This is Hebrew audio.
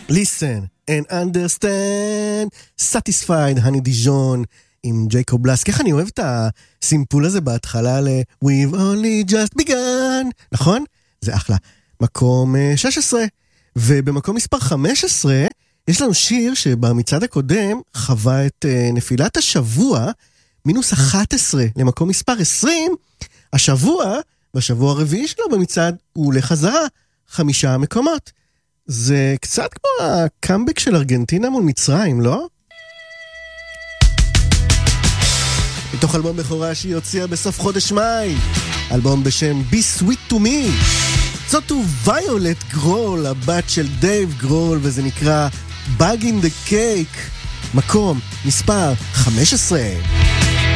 Listen and understand, satisfied, הני דיז'ון עם ג'ייקוב בלאסק. איך אני אוהב את הסימפול הזה בהתחלה We've only just begun, נכון? זה אחלה. מקום 16, ובמקום מספר 15 יש לנו שיר שבמצעד הקודם חווה את נפילת השבוע, מינוס 11 למקום מספר 20, השבוע, בשבוע הרביעי שלו במצעד, הוא עולה חזרה 5 מקומות. זה קצת כמו הקאמבק של ארגנטינה מול מצרים, לא? מתוך אלבום בכורה שהיא הוציאה בסוף חודש מאי, אלבום בשם Be Sweet to Me. זאת הוא ויולט גרול, הבת של דייב גרול, וזה נקרא Bug in the Cake, מקום מספר 15.